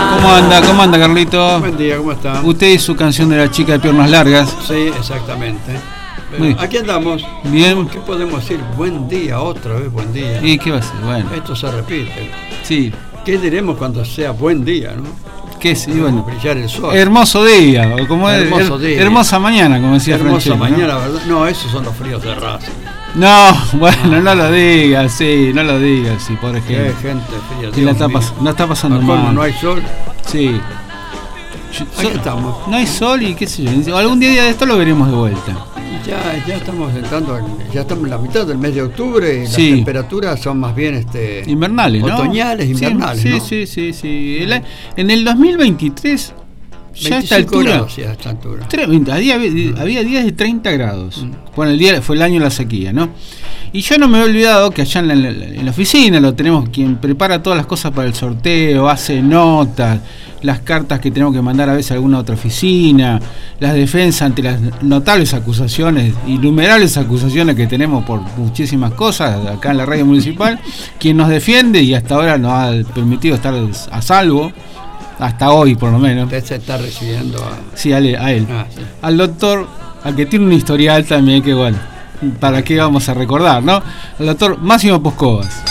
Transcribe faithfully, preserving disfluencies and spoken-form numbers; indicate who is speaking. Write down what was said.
Speaker 1: ¿Cómo anda? ¿Cómo anda, Carlito?
Speaker 2: Buen día, ¿cómo está?
Speaker 1: Usted y su canción de la chica de piernas largas.
Speaker 2: Sí, exactamente. Bueno, aquí andamos.
Speaker 1: Bien.
Speaker 2: ¿Qué podemos decir? Buen día, otra vez buen día.
Speaker 1: ¿Y qué va a ser? Bueno.
Speaker 2: Esto se repite.
Speaker 1: Sí.
Speaker 2: ¿Qué diremos cuando sea buen día, no?
Speaker 1: ¿Qué es? Y bueno,
Speaker 2: brillar el sol.
Speaker 1: Hermoso día, o como
Speaker 2: hermoso
Speaker 1: her,
Speaker 2: día.
Speaker 1: Hermosa mañana, como decía
Speaker 2: Hermosa
Speaker 1: Franchella,
Speaker 2: mañana,
Speaker 1: ¿no?
Speaker 2: ¿verdad? No, esos son los fríos de Racing.
Speaker 1: No, bueno, no lo digas, sí, no lo digas, sí, pobre
Speaker 2: Qué
Speaker 1: gente.
Speaker 2: gente fría.
Speaker 1: Que la está pas- no está pasando mal.
Speaker 2: No hay sol.
Speaker 1: Sí. Yo-
Speaker 2: Aquí
Speaker 1: so-
Speaker 2: estamos.
Speaker 1: No hay sol y qué sé yo. Algún día de esto lo veremos de vuelta.
Speaker 2: Ya, ya estamos entrando, en, ya estamos en la mitad del mes de octubre y
Speaker 1: Sí.
Speaker 2: las temperaturas son más bien este
Speaker 1: Invernales, ¿no?
Speaker 2: otoñales, invernales,
Speaker 1: Sí,
Speaker 2: ¿no?
Speaker 1: sí, sí, sí. El- en el dos mil veintitrés, ya a esta
Speaker 2: veinticinco
Speaker 1: altura,
Speaker 2: grados, sí, a esta altura.
Speaker 1: tre- había, había días de treinta grados.
Speaker 2: Mm.
Speaker 1: Bueno, el día fue el año de la sequía, ¿no? Y yo no me he olvidado que allá en la, en la oficina lo tenemos quien prepara todas las cosas para el sorteo, hace notas, las cartas que tenemos que mandar a veces a alguna otra oficina, las defensas ante las notables acusaciones, innumerables acusaciones que tenemos por muchísimas cosas acá en la radio municipal, quien nos defiende y hasta ahora nos ha permitido estar a salvo, hasta hoy por lo menos.
Speaker 2: Usted se está recibiendo a...
Speaker 1: Sí, a él, a él.
Speaker 2: Ah, sí.
Speaker 1: Al doctor, al que tiene un historial también, que bueno, para qué vamos a recordar, ¿no? Al doctor Máximo Poscovas.